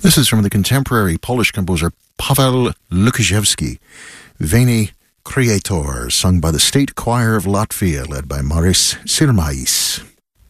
This is from the contemporary Polish composer Paweł Lukaszewski, Veni Creator, sung by the State Choir of Latvia, led by Maris Sirmais.